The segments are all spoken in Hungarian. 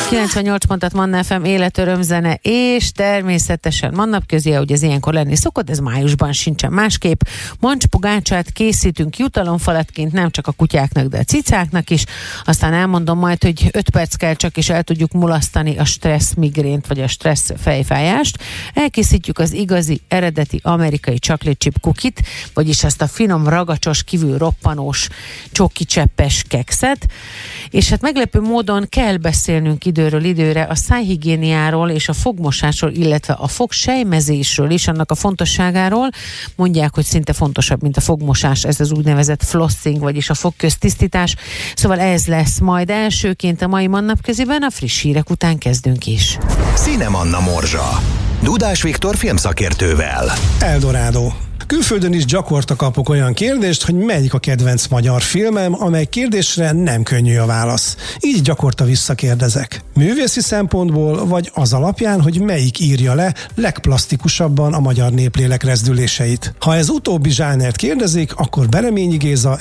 98 pontot Manna FM, életörömzene, és természetesen Mannapközi, ahogy ez ilyenkor lenni szokott, ez májusban sincsen másképp. Mancspogácsát készítünk jutalomfalatként nem csak a kutyáknak, de a cicáknak is. Aztán elmondom majd, hogy 5 perc kell csak, és el tudjuk mulasztani a stressz migrént, vagy a stressz fejfájást. Elkészítjük az igazi, eredeti amerikai chocolate chip cookit, vagyis azt a finom, ragacsos, kívül roppanós, csoki cseppes kekszet. És hát meglepő módon kell beszélnünk időről időre a szájhigiéniáról és a fogmosásról, illetve a fogsejmezésről is, annak a fontosságáról. Mondják, hogy szinte fontosabb, mint a fogmosás, ez az úgynevezett flossing, vagyis a fogköztisztítás. Szóval ez lesz majd elsőként a mai Mannapköziben, a friss hírek után kezdünk is. Cinemanna morzsa. Dudás Viktor filmszakértővel. Eldorado. Külföldön is gyakorta kapok olyan kérdést, hogy melyik a kedvenc magyar filmem, amely kérdésre nem könnyű a válasz. Így gyakorta visszakérdezek. Művészi szempontból, vagy az alapján, hogy melyik írja le legplasztikusabban a magyar néplélek rezdüléseit. Ha ez utóbbi zsánert kérdezik, akkor Bereményi Géza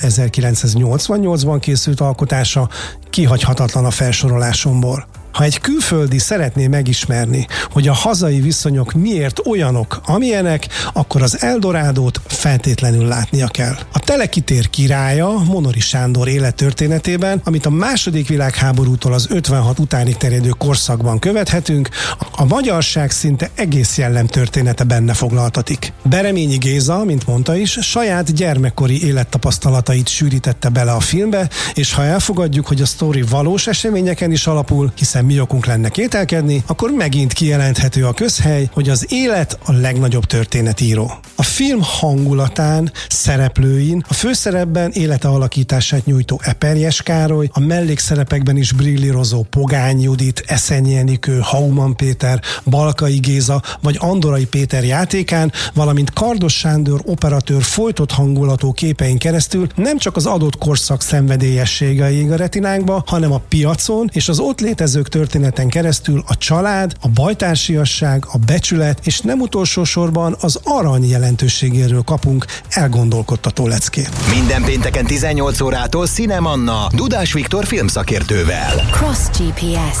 1988-ban készült alkotása kihagyhatatlan a felsorolásomból. Ha egy külföldi szeretné megismerni, hogy a hazai viszonyok miért olyanok, amilyenek, akkor az Eldorádót feltétlenül látnia kell. A Telekitér királya Monori Sándor élettörténetében, amit a II. Világháborútól az 56 utánig terjedő korszakban követhetünk, a magyarság szinte egész jellemtörténete benne foglaltatik. Bereményi Géza, mint mondta is, saját gyermekkori élettapasztalatait sűrítette bele a filmbe, és ha elfogadjuk, hogy a sztori valós eseményeken is alapul, hiszen mi okunk lenne kételkedni, akkor megint kijelenthető a közhely, hogy az élet a legnagyobb történetíró. A film hangulatán, szereplőin, a főszerepben élete alakítását nyújtó Eperjes Károly, a mellékszerepekben is brillírozó Pogány Judit, Eszenyi Enikő, Hauman Péter, Balkai Géza vagy Andorai Péter játékán, valamint Kardos Sándor operatőr folytott hangulatú képein keresztül nem csak az adott korszak szenvedélyessége ég a retinánkba, hanem a piacon és az ott létezők történeten keresztül a család, a bajtársiasság, a becsület és nem utolsó sorban az arany jelentőségéről kapunk elgondolkodtató leckét. Minden pénteken 18 órától Cinemanna Dudás Viktor filmszakértővel. Cross GPS.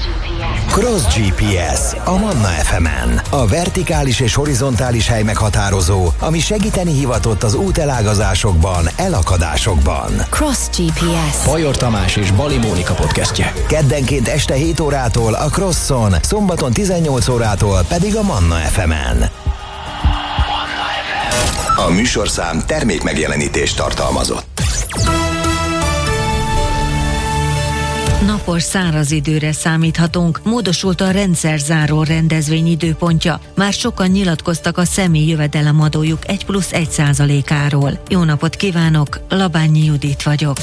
Cross GPS a Manna FM-en. A vertikális és horizontális hely meghatározó, ami segíteni hivatott az útelágazásokban, elakadásokban. Cross GPS. Bajor Tamás és Bali Mónika podcastje. Keddenként este 7 órától a Crosson, szombaton 18 órától pedig a Manna FM-en. A műsorszám termék megjelenítést tartalmazott. Napos száraz időre számíthatunk, módosult a rendszerzáró rendezvény időpontja. Már sokan nyilatkoztak a személyi jövedelemadójuk 1+1%-áról. Jó napot kívánok, Labányi Judit vagyok.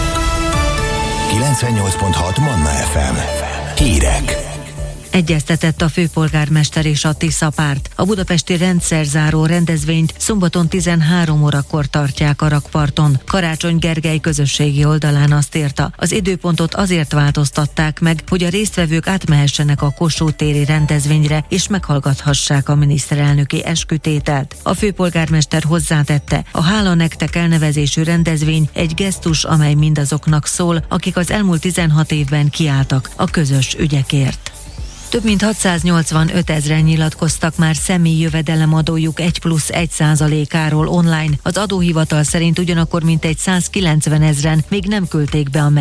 98.6 Manna FM. Hírek. Egyeztetett a főpolgármester és a Tisza párt. A budapesti rendszerzáró rendezvényt szombaton 13 órakor tartják a rakparton. Karácsony Gergely közösségi oldalán azt írta, az időpontot azért változtatták meg, hogy a résztvevők átmehessenek a Kossuth téri rendezvényre és meghallgathassák a miniszterelnöki eskütételt. A főpolgármester hozzátette, a Hála nektek elnevezésű rendezvény egy gesztus, amely mindazoknak szól, akik az elmúlt 16 évben kiálltak a közös ügyekért. Több mint 685 000 nyilatkoztak már személyi jövedelemadójuk 1+1%-áról online. Az adóhivatal szerint ugyanakkor mintegy 190 000 még nem küldték be a